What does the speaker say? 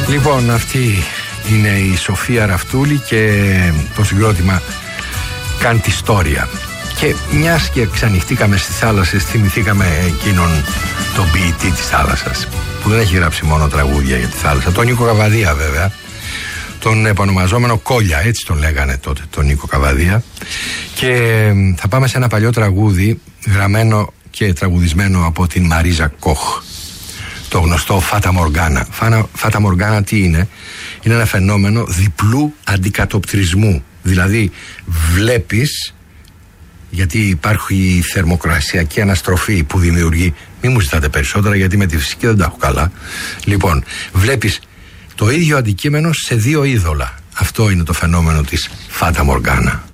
Λοιπόν, αυτή είναι η Σοφία Ραφτούλη και το συγκρότημα Κάνει τη Ιστορία. Και μιας και ξανοιχτήκαμε στις θάλασσες, θυμηθήκαμε εκείνον τον ποιητή της θάλασσας, που δεν έχει γράψει μόνο τραγούδια για τη θάλασσα, τον Νίκο Καβαδία βέβαια, τον επωνομαζόμενο Κόλια, έτσι τον λέγανε τότε, τον Νίκο Καβαδία. Και θα πάμε σε ένα παλιό τραγούδι γραμμένο και τραγουδισμένο από την Μαρίζα Κοχ, το γνωστό Φάτα Μοργάνα. Φάτα Μοργάνα τι είναι? Είναι ένα φαινόμενο διπλού αντικατοπτρισμού. Δηλαδή βλέπεις, γιατί υπάρχει θερμοκρασιακή αναστροφή που δημιουργεί, μην μου ζητάτε περισσότερα γιατί με τη φυσική δεν τα έχω καλά. Λοιπόν, βλέπεις το ίδιο αντικείμενο σε δύο είδωλα. Αυτό είναι το φαινόμενο της Φάτα Μοργάνα.